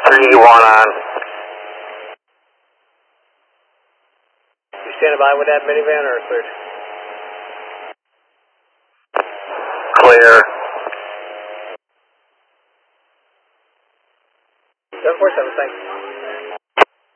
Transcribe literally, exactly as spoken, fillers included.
three one on. You standing by with that minivan or clear? Clear. seven four seven, thanks.